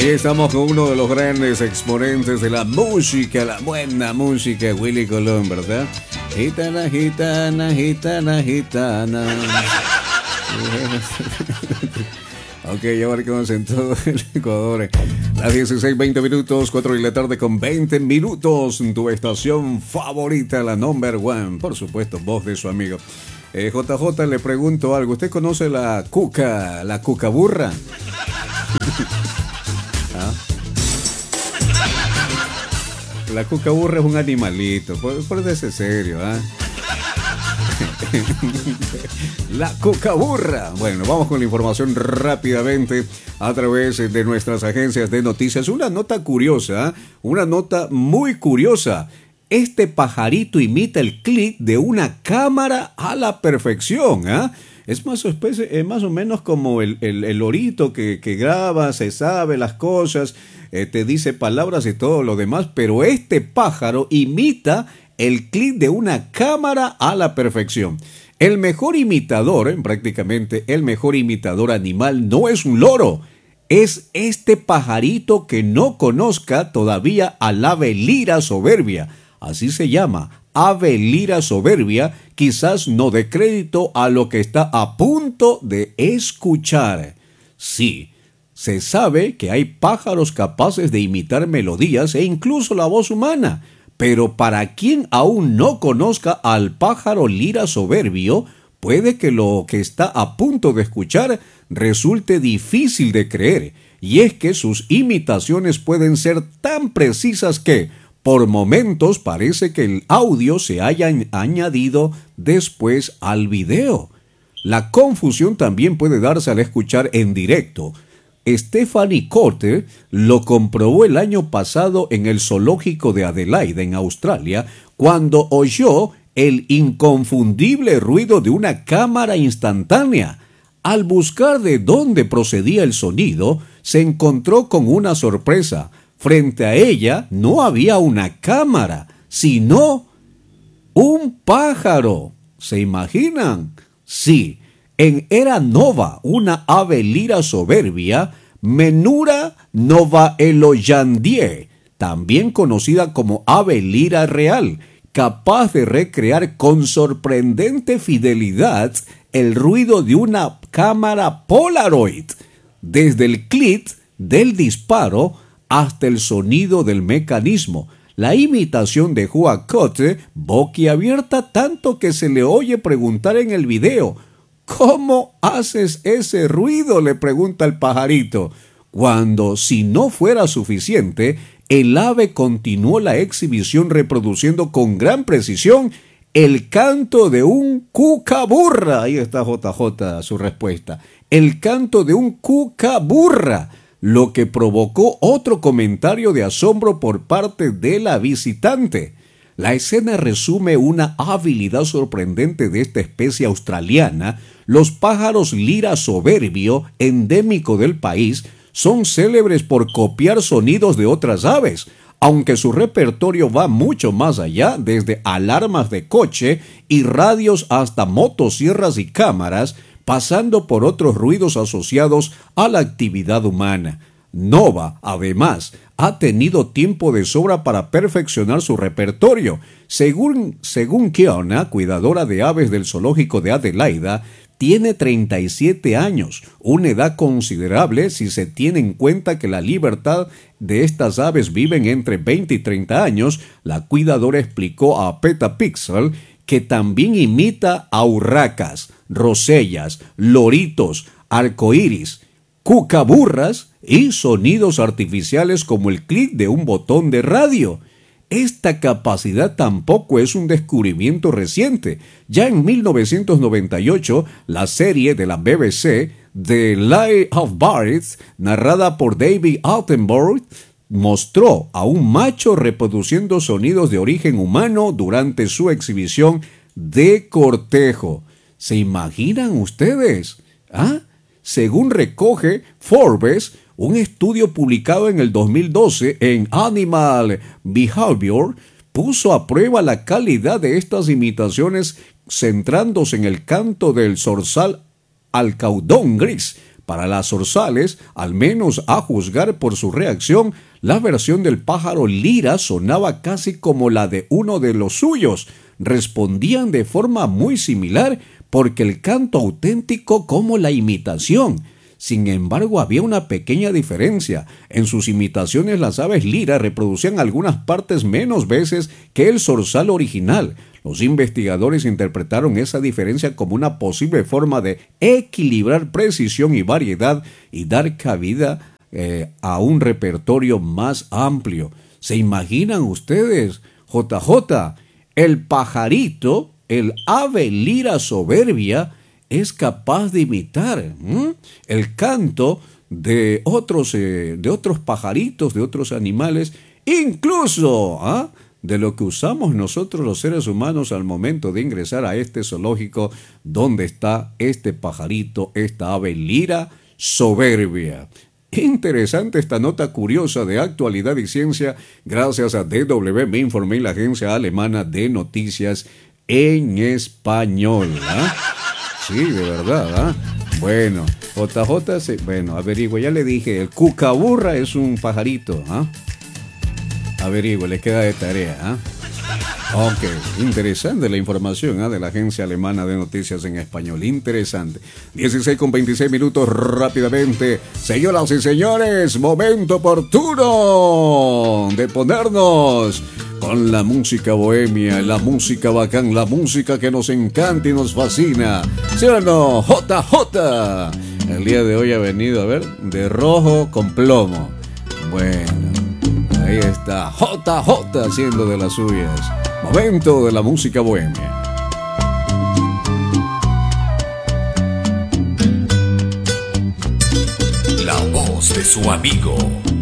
Estamos con uno de los grandes exponentes de la música, la buena música, Willy Colón, ¿verdad? Gitana, gitana, gitana, gitana. Ok, ya marcamos en todo el Ecuador. Las 16:20 minutos, 4 de la tarde con 20 minutos. Tu estación favorita, la number one. Por supuesto, voz de su amigo. JJ, le pregunto algo. ¿Usted conoce la cucaburra? ¿Ah? La cucaburra es un animalito. Póngase serio, ¿ah? La cucaburra. Bueno, vamos con la información rápidamente a través de nuestras agencias de noticias. Una nota curiosa, una nota muy curiosa. Este pajarito imita el clic de una cámara a la perfección, ¿ah? Es más o menos como el lorito que graba, se sabe las cosas, te dice palabras y todo lo demás, pero este pájaro imita el clic de una cámara a la perfección. El mejor imitador, prácticamente el mejor imitador animal no es un loro, es este pajarito que no conozca todavía al ave lira soberbia. Así se llama, ave lira soberbia. Quizás no dé crédito a lo que está a punto de escuchar. Sí, se sabe que hay pájaros capaces de imitar melodías e incluso la voz humana. Pero para quien aún no conozca al pájaro lira soberbio, puede que lo que está a punto de escuchar resulte difícil de creer. Y es que sus imitaciones pueden ser tan precisas que, por momentos, parece que el audio se haya añadido después al video. La confusión también puede darse al escuchar en directo. Stephanie Cotter lo comprobó el año pasado en el zoológico de Adelaide, en Australia, cuando oyó el inconfundible ruido de una cámara instantánea. Al buscar de dónde procedía el sonido, se encontró con una sorpresa. Frente a ella no había una cámara, sino un pájaro. ¿Se imaginan? Sí. En Era Nova, una ave lira soberbia, Menura novaeloyandie, también conocida como ave lira real, capaz de recrear con sorprendente fidelidad el ruido de una cámara Polaroid, desde el clic del disparo hasta el sonido del mecanismo. La imitación dejó a Cotte boquiabierta tanto que se le oye preguntar en el video: ¿cómo haces ese ruido?, le pregunta el pajarito. Cuando, si no fuera suficiente, el ave continuó la exhibición reproduciendo con gran precisión el canto de un cucaburra. Ahí está JJ, su respuesta. El canto de un cucaburra, lo que provocó otro comentario de asombro por parte de la visitante. La escena resume una habilidad sorprendente de esta especie australiana. Los pájaros lira soberbio, endémico del país, son célebres por copiar sonidos de otras aves, aunque su repertorio va mucho más allá, desde alarmas de coche y radios hasta motosierras y cámaras, pasando por otros ruidos asociados a la actividad humana. Nova, además, ha tenido tiempo de sobra para perfeccionar su repertorio. Según Kiona, cuidadora de aves del zoológico de Adelaida, tiene 37 años, una edad considerable si se tiene en cuenta que la libertad de estas aves viven entre 20 y 30 años. La cuidadora explicó a Petapixel que también imita a urracas, rosellas, loritos, arcoíris, cucaburras y sonidos artificiales como el clic de un botón de radio. Esta capacidad tampoco es un descubrimiento reciente. Ya en 1998, la serie de la BBC, The Life of Birds, narrada por David Attenborough, mostró a un macho reproduciendo sonidos de origen humano durante su exhibición de cortejo. ¿Se imaginan ustedes? ¿Ah? Según recoge Forbes, un estudio publicado en el 2012 en Animal Behavior puso a prueba la calidad de estas imitaciones centrándose en el canto del zorzal alcaudón gris, Para las zorzales, al menos a juzgar por su reacción, la versión del pájaro lira sonaba casi como la de uno de los suyos. Respondían de forma muy similar porque el canto auténtico como la imitación. Sin embargo, había una pequeña diferencia. En sus imitaciones las aves lira reproducían algunas partes menos veces que el zorzal original. Los investigadores interpretaron esa diferencia como una posible forma de equilibrar precisión y variedad y dar cabida a un repertorio más amplio. ¿Se imaginan ustedes, JJ? El pajarito, el ave lira soberbia, es capaz de imitar el canto de otros pajaritos, de otros animales, incluso de lo que usamos nosotros los seres humanos al momento de ingresar a este zoológico donde está este pajarito, esta ave lira soberbia. Interesante esta nota curiosa de actualidad y ciencia gracias a DW Me Informé, la agencia alemana de noticias en español. Sí, de verdad. Bueno, JJ, averigüe, ya le dije, el cucaburra es un pajarito. Averigüe, le queda de tarea. Ok, interesante la información de la agencia alemana de noticias en español. Interesante. 16:26 rápidamente. Señoras y señores, momento oportuno de ponernos con la música bohemia, la música bacán, la música que nos encanta y nos fascina. ¿Sí o no? JJ. El día de hoy ha venido, a ver, de rojo con plomo. Bueno, ahí está JJ haciendo de las suyas. Momento de la música bohemia. La voz de su amigo